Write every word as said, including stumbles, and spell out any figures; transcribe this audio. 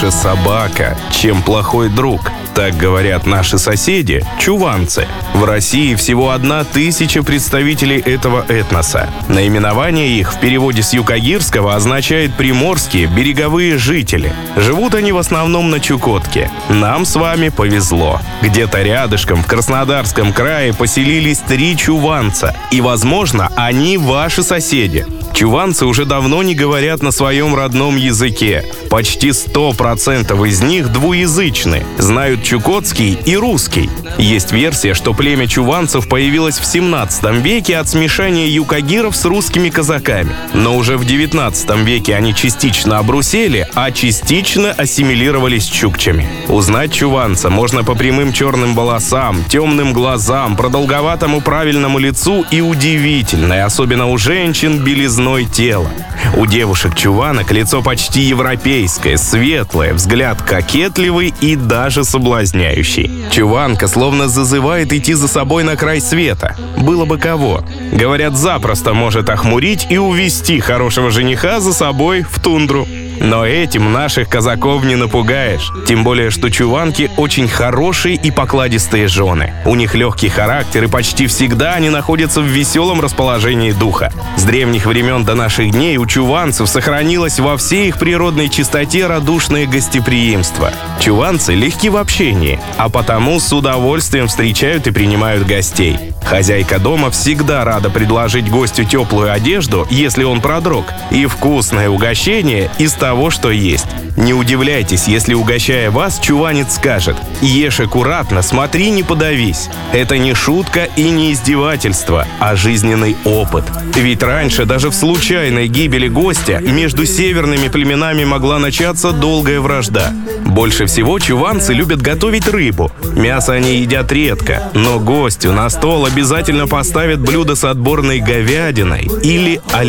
лучше собака, чем плохой друг. Так говорят наши соседи, чуванцы. В России всего одна тысяча представителей этого этноса. Наименование их в переводе с юкагирского означает «приморские береговые жители». Живут они в основном на Чукотке. Нам с вами повезло. Где-то рядышком в Краснодарском крае поселились три чуванца. И, возможно, они ваши соседи. Чуванцы уже давно не говорят на своем родном языке. Почти сто процентов из них двуязычны, знают чукотский и русский. Есть версия, что племя чуванцев появилось в семнадцатом веке от смешания юкагиров с русскими казаками. Но уже в девятнадцатом веке они частично обрусели, а частично ассимилировались с чукчами. Узнать чуванца можно по прямым черным волосам, темным глазам, продолговатому правильному лицу и удивительной, особенно у женщин, белизной тела. У девушек-чуванок лицо почти европейское, светлое, взгляд кокетливый и даже соблазняющий. Чуванка словно зазывает идти за собой на край света. Было бы кого. Говорят, запросто может охмурить и увести хорошего жениха за собой в тундру. Но этим наших казаков не напугаешь. Тем более, что чуванки очень хорошие и покладистые жены. У них легкий характер, и почти всегда они находятся в веселом расположении духа. С древних времен до наших дней у чуванцев сохранилось во всей их природной чистоте радушное гостеприимство. Чуванцы легки в общении, а потому с удовольствием встречают и принимают гостей. Хозяйка дома всегда рада предложить гостю теплую одежду, если он продрог, и вкусное угощение из того, что есть. Не удивляйтесь, если, угощая вас, чуванец скажет: «Ешь аккуратно, смотри, не подавись». Это не шутка и не издевательство, а жизненный опыт. Ведь раньше даже в случайной гибели гостя между северными племенами могла начаться долгая вражда. Больше всего чуванцы любят готовить рыбу. Мясо они едят редко, но гостю на стол обязательно поставят блюдо с отборной говядиной или олениной.